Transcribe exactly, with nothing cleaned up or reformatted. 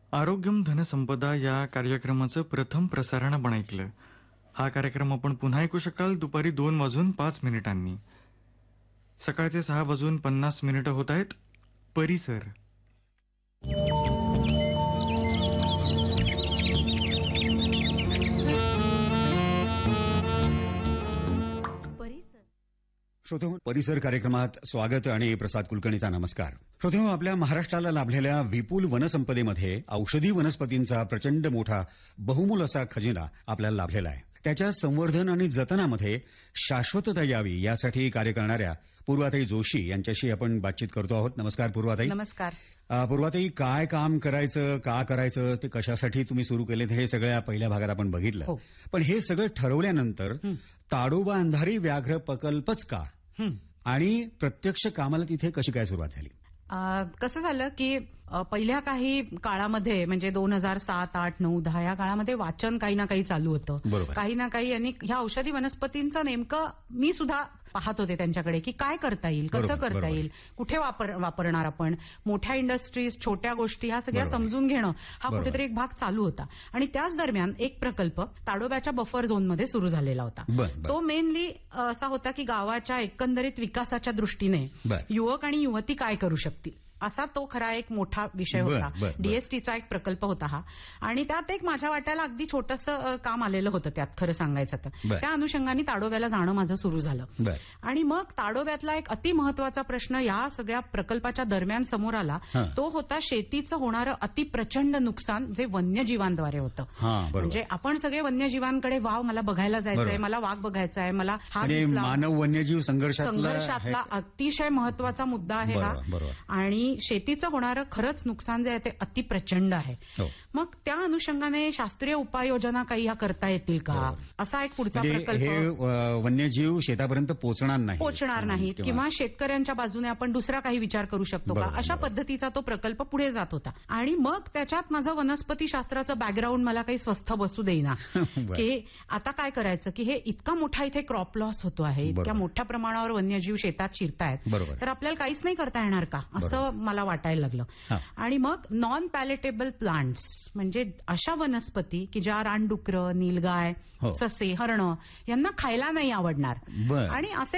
आरोग्यम धनसंपदा या कार्यक्रमाचं प्रथम प्रसारण आपण ऐकलं. हा कार्यक्रम आपण पुन्हा ऐकू शकाल दुपारी दोन वाजून पाच मिनिटांनी. सकाळचे सहा वाजून पन्नास मिनिटं होत आहेत. परिसर श्रोतेहो, परिसर कार्यक्रमात स्वागत आणि प्रसाद कुलकर्णीचा नमस्कार. श्रोतेहो, आपल्या महाराष्ट्राला लाभलेल्या विपुल वनसंपदेमध्ये औषधी वनस्पतींचा प्रचंड मोठा बहुमूल असा खजिना आपल्याला लाभलेला आहे. त्याच्या संवर्धन आणि जतनामध्ये शाश्वतता यावी यासाठी कार्य करणाऱ्या पूर्वाताई जोशी यांच्याशी आपण बातचीत करतो आहोत. नमस्कार पूर्वाताई. नमस्कार. अ, पूर्वाताई, काय काम करायचं, का करायचं, ते कशासाठी तुम्ही सुरू केले हे सगळ्या पहिल्या भागात आपण बघितलं. हो. पण हे सगळं ठरवल्यानंतर ताडोबा अंधारी व्याघ्र प्रकल्पच का आणि प्रत्यक्ष कामाला तिथे कशी काय सुरुवात झाली? कसं झालं की अ, पहिल्या काही काळामध्ये म्हणजे दोन हजार सात आठ नऊ दहा या काळामध्ये वाचन काही ना काही चालू होतं. बरोबर. काही ना काही यांनी ह्या औषधी वनस्पतींचं नेमकं मी सुद्धा पाहत होते त्यांच्याकडे की काय करता येईल, कसं बरोबर, करता बरोबर. येईल, कुठे वापर वापरणार आपण, मोठ्या इंडस्ट्रीज, छोट्या गोष्टी ह्या सगळ्या बरोबर. समजून घेणं हा बरोबर. कुठेतरी एक भाग चालू होता. आणि त्याच दरम्यान एक प्रकल्प ताडोब्याच्या बफर झोनमध्ये सुरू झालेला होता. बर, बर. तो मेनली असा होता की गावाच्या एकंदरीत विकासाच्या दृष्टीने बर. युवक आणि युवती काय करू शकतील असा तो खरा एक मोठा विषय बर, होता. बर, बर. डीएसटीचा एक प्रकल्प होता हा. आणि त्यात एक माझ्या वाट्याला अगदी छोटंसं काम आलेलं होतं त्यात, खरं सांगायचं तर. बर. त्या अनुषंगाने ताडोब्याला जाणं माझं सुरू झालं. बर. आणि मग ताडोब्यातला एक अतिमहत्वाचा प्रश्न या सगळ्या प्रकल्पाच्या दरम्यान समोर आला. हा. तो होता शेतीचं होणारं अतिप्रचंड नुकसान जे वन्यजीवांद्वारे होतं. हा, बरोबर. म्हणजे आपण सगळे वन्यजीवांकडे वाव मला बघायला जायचंय, बरोबर. मला वाघ बघायचा आहे, मला हा म्हणजे दिसला. मानव वन्यजीव संघर्षातला संघर्षातला आहे. अतिशय महत्वाचा मुद्दा आहे हा. बरोबर, बरोबर. आणि शेतीचं होणारं खरंच नुकसान जे आहे ते अतिप्रचंड आहे. हो. मग त्या अनुषंगाने शास्त्रीय उपाययोजना काही ह्या करता येतील का, बरोबर. असा एक पुढचा म्हणजे हे प्रकल्प. अ, वन्यजीव शेतापर्यंत पोहोचणार नाही पोचणार नाहीत किंवा शेतकऱ्यांच्या बाजूने आपण दुसरा काही विचार करू शकतो का, बरोबर, अशा बरोबर. पद्धतीचा तो प्रकल्प पुढे जात होता. आणि मग त्याच्यात माझं वनस्पती शास्त्राचं बॅकग्राऊंड मला काही स्वस्थ बसू देईना बरं. की आता काय करायचं की हे इतका मोठा इथे क्रॉप लॉस होतो आहे, इतक्या बरोबर. मोठ्या प्रमाणावर वन्यजीव शेतात शिरतायत, बरोबर. तर आपल्याला काहीच नाही करता येणार का असं मला वाटायला लागलं. हा. आणि मग नॉन पॅलेटेबल प्लांट्स म्हणजे अशा वनस्पती की ज्या रानडुकरं, नीलगाय, हो. ससे, हरणं यांना खायला नाही आवडणार बरं. आणि असे